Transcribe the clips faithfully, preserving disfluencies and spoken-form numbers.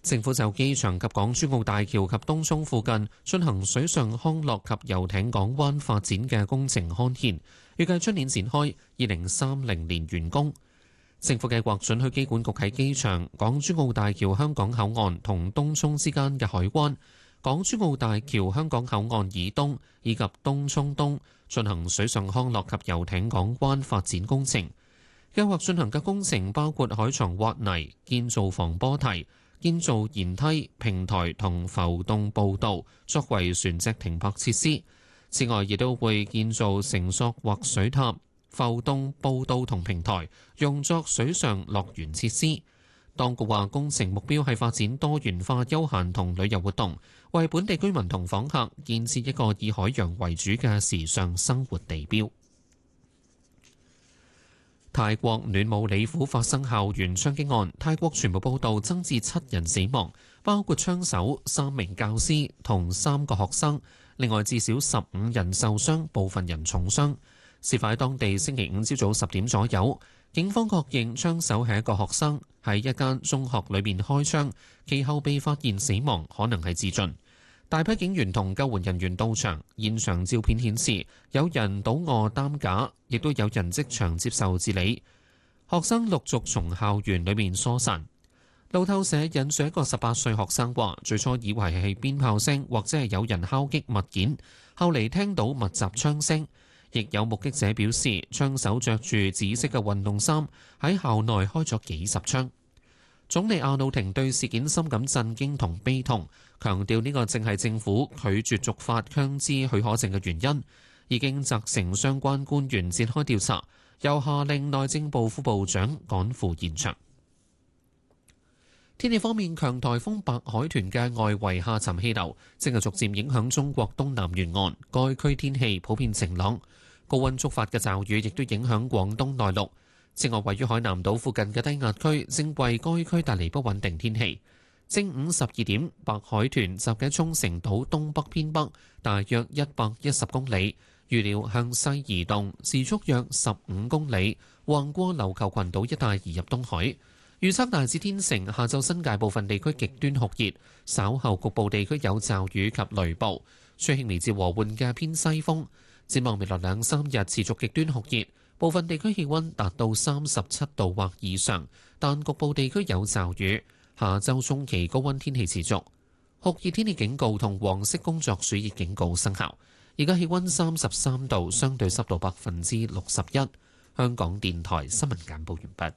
政府就機場及港珠澳大橋及東涌附近進行水上康樂及遊艇港灣發展嘅工程刊憲，預計出年展開，二零三零年完工。政府計劃准許機管局喺機場、港珠澳大橋香港口岸同東涌之間嘅海灣、港珠澳大橋香港口岸以東以及東涌東進行水上康樂及遊艇港灣發展工程。計劃進行嘅工程包括海床挖泥、建造防波堤、建造舷梯、平台同浮動步道，作為船隻停泊設施。此外，亦都會建造繩索或水塔、浮動步道同平台，用作水上樂園設施。當局話，工程目標係發展多元化休閒同旅遊活動，為本地居民同訪客建設一個以海洋為主嘅時尚生活地標。泰國暖武里府發生校園槍擊案，泰國傳媒報道增至七人死亡，包括槍手、三名教師同三個學生，另外至少十五人受傷，部分人重傷。事發喺當地星期五朝早十點左右，警方確認槍手係一個學生，喺一間中學裏面開槍，其後被發現死亡，可能係自盡。大批警員同救援人員到場，現場照片顯示有人倒卧擔架，亦都有人即場接受治理。學生陸續從校園裏面疏散。路透社引述一個十八歲學生話，最初以為係鞭炮聲或者係有人敲擊物件，後嚟聽到密集槍聲。亦有目擊者表示，槍手着住紫色嘅運動衫喺校內開咗幾十槍。總理阿努廷對事件深感震驚同悲痛，強調呢個正係政府拒絕續發槍支許可證嘅原因，已經責成相關官員展開調查，又下令內政部副部長趕赴現場。天氣方面，強颱風白海豚嘅外圍下沉氣流正係逐漸影響中國東南沿岸，該區天氣普遍晴朗，高溫觸發嘅驟雨亦都影響廣東內陸。此外，位於海南島附近嘅低壓區正為該區帶嚟不穩定天氣。正午十二點，白海豚集結沖繩島東北偏北，大約一百一十公里，預料向西移動，時速約十五公里，橫過琉球群島一帶移入東海。預測大致天晴，下晝新界部分地區極端酷熱，稍後局部地區有驟雨及雷暴，吹輕微至和緩嘅偏西風。展望未來兩三日持續極端酷熱，部分地區氣溫達到三十七度或以上，但局部地區有驟雨。下週中期高溫天氣持續，酷熱天氣警告同黃色工作暑熱警告生效。而家氣溫三十三度，相對濕度百分之六十一。香港電台新聞簡報完畢。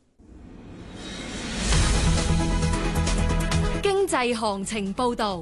經濟行情報導。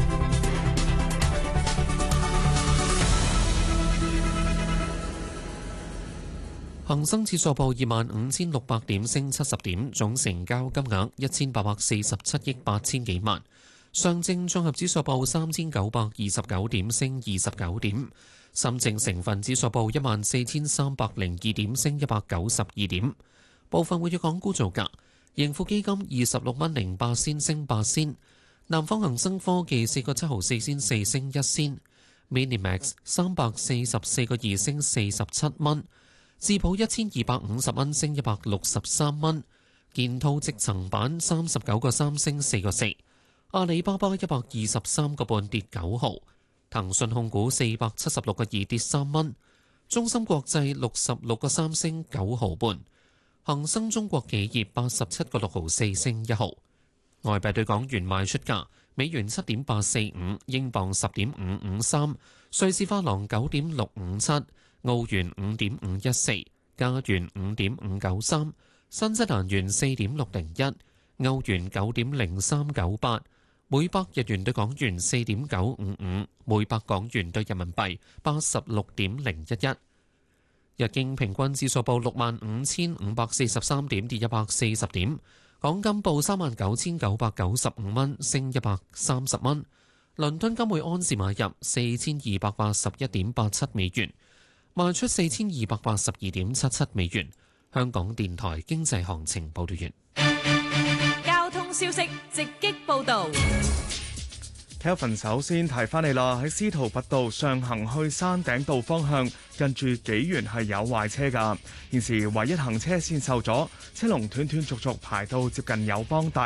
恒生指數報二萬五千六百點，升七十點，總成交金額一千八百四十七億八千幾萬。上證綜合指數報三千九百二十九點，升二十九點。深證成分指數報一萬四千三百零二點，升一百九十二點。部分活躍港股造價：盈富基金二十六蚊零八仙，升八仙；南方恒生科技四個七毫四仙四，升一仙；Minimax 三百四十四個二，升四十七蚊。智保一千二百五十蚊，升一百六十三蚊；建滔積層板三十九個三，升四個四；阿里巴巴一百二十三個半，跌九毫；騰訊控股四百七十六個二，跌三蚊；中芯國際六十六個三，升九毫半；恒生中國企業八十七個六毫四，升一毫。外幣對港元賣出價：美元七點八四五，英鎊十點五五三，瑞士法郎九點六五七。澳元五點五一四，加元五點五九三，新西蘭元四點六零一，歐元九點零三九八，每百日元對港元四點九五五，每百港元對人民幣八十六點零一一。日經平均指數報六萬五千五百四十三點，跌一百四十點。港金報三萬九千九百九十五蚊，升一百三十蚊。倫敦金每安士買入四千二百八十一點八七美元。賣出四千二百八十二點七七美元。香港電台經濟行情報道完。 交通消息直擊報導。 Kelvin 首先提翻你啦，喺司徒拔道上行去山頂道方向，近住紀元係有壞車㗎。現時唯一行車線受阻，車龍斷斷續續排到接近友邦大